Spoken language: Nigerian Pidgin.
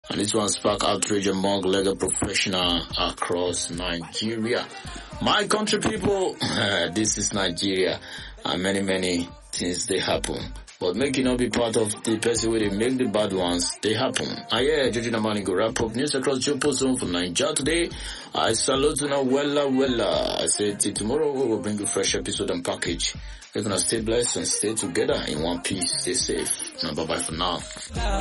And this one sparked outrage among legal professionals across Nigeria. My country people, this is Nigeria, and many things they happen. But make it not be part of the person where they make the bad ones, they happen. And yeah, Joji Namani go wrap up news across Jopo Zone for Nigeria today. I salute you now, wella. I say till tomorrow we will bring you a fresh episode and package. We're gonna stay blessed and stay together in one piece. Stay safe. Now bye bye for now.